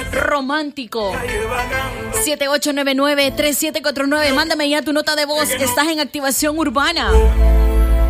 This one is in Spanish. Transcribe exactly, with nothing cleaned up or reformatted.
romántico. siete ocho nueve nueve, tres siete cuatro nueve. Mándame ya tu nota de voz. Estás en Activación Urbana.